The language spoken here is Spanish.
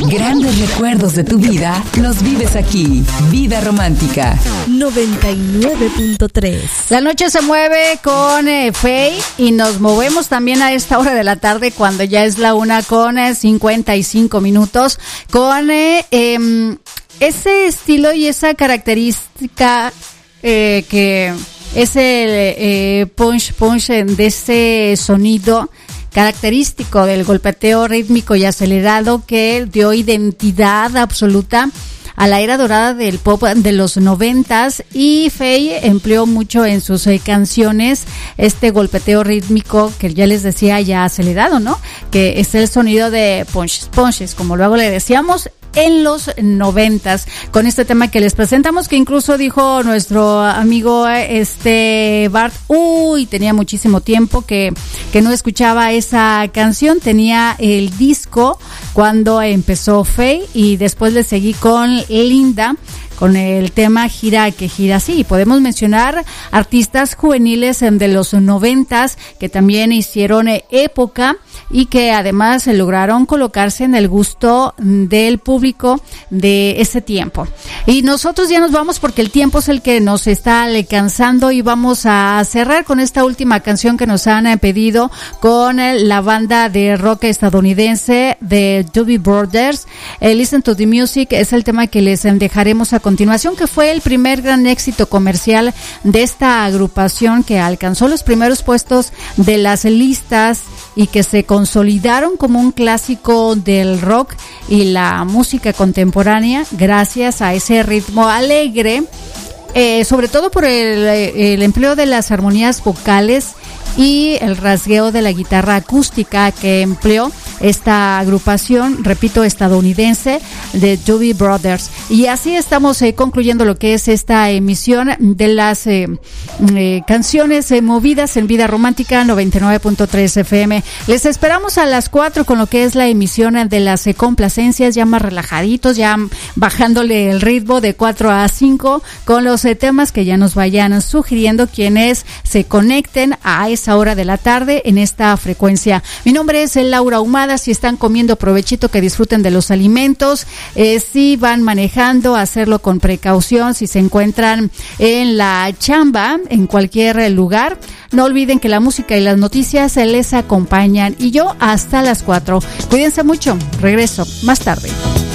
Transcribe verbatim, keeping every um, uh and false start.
Grandes recuerdos de tu vida los vives aquí. Vida Romántica noventa y nueve punto tres. La noche se mueve con eh, Faye y nos movemos también a esta hora de la tarde cuando ya es la una con eh, cincuenta y cinco minutos con eh, eh, ese estilo y esa característica eh, que es el eh, punch punch de ese sonido característico del golpeteo rítmico y acelerado que dio identidad absoluta a la era dorada del pop de los noventas, y Faye empleó mucho en sus eh, canciones este golpeteo rítmico que ya les decía ya acelerado, ¿no? Que es el sonido de punches, punches, como luego le decíamos, en los noventas, con este tema que les presentamos, que incluso dijo nuestro amigo este Bart, uy, tenía muchísimo tiempo que, que no escuchaba esa canción, tenía el disco cuando empezó Faye, y después le seguí con Linda, con el tema Gira que gira. Sí, podemos mencionar artistas juveniles de los noventas que también hicieron época y que además lograron colocarse en el gusto del público de ese tiempo. Y nosotros ya nos vamos porque el tiempo es el que nos está alcanzando, y vamos a cerrar con esta última canción que nos han pedido con la banda de rock estadounidense de Doobie Brothers. Eh, Listen to the Music es el tema que les dejaremos a continuación, que fue el primer gran éxito comercial de esta agrupación, que alcanzó los primeros puestos de las listas y que se consolidaron como un clásico del rock y la música contemporánea gracias a ese ritmo alegre, eh, sobre todo por el, el empleo de las armonías vocales y el rasgueo de la guitarra acústica que empleó esta agrupación, repito, estadounidense de Doobie Brothers. Y así estamos eh, concluyendo lo que es esta emisión de las eh, eh, canciones eh, movidas en Vida Romántica noventa y nueve punto tres F M. Les esperamos a las cuatro con lo que es la emisión de las eh, complacencias, ya más relajaditos, ya bajándole el ritmo de cuatro a cinco con los eh, temas que ya nos vayan sugiriendo quienes se conecten a esa hora de la tarde en esta frecuencia. Mi nombre es Laura Ahumada. Si están comiendo, provechito, que disfruten de los alimentos. Eh, si van manejando, hacerlo con precaución. Si se encuentran en la chamba, en cualquier lugar, no olviden que la música y las noticias se les acompañan. Y yo hasta las cuatro. Cuídense mucho. Regreso más tarde.